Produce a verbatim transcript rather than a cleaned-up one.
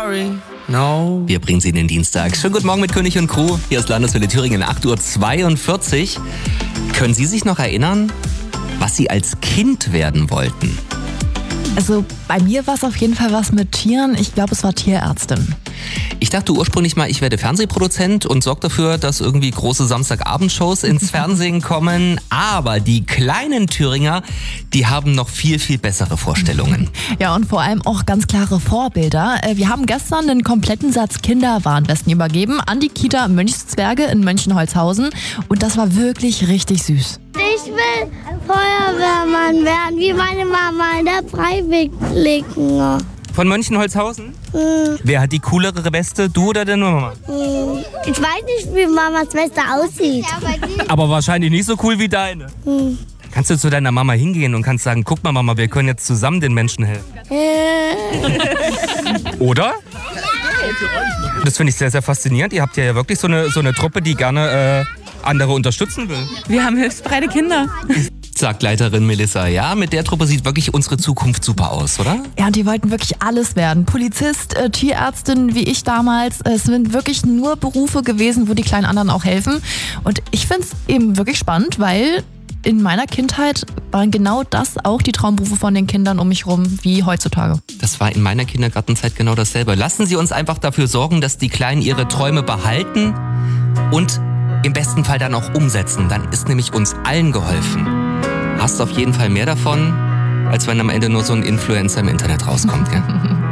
sorry. No. Wir bringen Sie in den Dienstag. Schönen guten Morgen mit König und Crew. Hier ist Landeswelle Thüringen, acht Uhr zweiundvierzig. Können Sie sich noch erinnern, was Sie als Kind werden wollten? Also bei mir war es auf jeden Fall was mit Tieren. Ich glaube, es war Tierärztin. Ich dachte ursprünglich mal, ich werde Fernsehproduzent und sorge dafür, dass irgendwie große Samstagabendshows ins Fernsehen kommen. Aber die kleinen Thüringer, die haben noch viel, viel bessere Vorstellungen. Ja, und vor allem auch ganz klare Vorbilder. Wir haben gestern den kompletten Satz Kinderwarnwesten übergeben an die Kita Mönchszwerge in Mönchenholzhausen. Und das war wirklich richtig süß. Ich will Feuerwehrmann werden, wie meine Mama in der Freiwilligen. Von Mönchenholzhausen? Hm. Wer hat die coolere Weste, du oder deine Mama? Hm. Ich weiß nicht, wie Mamas Weste aussieht. Aber wahrscheinlich nicht so cool wie deine. Hm. Kannst du zu deiner Mama hingehen und kannst sagen, guck mal Mama, wir können jetzt zusammen den Menschen helfen. Oder? Das finde ich sehr, sehr faszinierend. Ihr habt ja wirklich so eine, so eine Truppe, die gerne äh, andere unterstützen will. Wir haben hilfsbereite Kinder. Sagt Leiterin Melissa. Ja, mit der Truppe sieht wirklich unsere Zukunft super aus, oder? Ja, und die wollten wirklich alles werden. Polizist, äh, Tierärztin, wie ich damals. Es sind wirklich nur Berufe gewesen, wo die kleinen anderen auch helfen. Und ich finde es eben wirklich spannend, weil in meiner Kindheit waren genau das auch die Traumberufe von den Kindern um mich rum, wie heutzutage. Das war in meiner Kindergartenzeit genau dasselbe. Lassen Sie uns einfach dafür sorgen, dass die Kleinen ihre Träume behalten und im besten Fall dann auch umsetzen. Dann ist nämlich uns allen geholfen. Hast auf jeden Fall mehr davon, als wenn am Ende nur so ein Influencer im Internet rauskommt, gell?